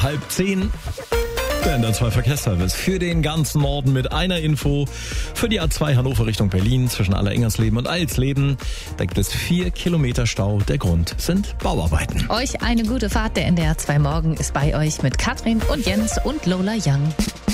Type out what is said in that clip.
9:30. Der NDR2 Verkehrsservice für den ganzen Norden mit einer Info. Für die A2 Hannover Richtung Berlin zwischen Aller-Ingersleben und Eilsleben. Da gibt es 4 Kilometer Stau. Der Grund sind Bauarbeiten. Euch eine gute Fahrt. Der NDR2 Morgen ist bei euch mit Katrin und Jens und Lola Young.